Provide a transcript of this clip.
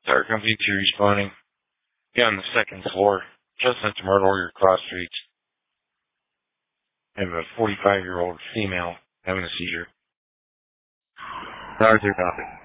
Tower Company 2 responding. Be on the second floor, just at the Myrtle Warrior Cross Streets. I have a 45-year-old female having a seizure. Arthur, copy.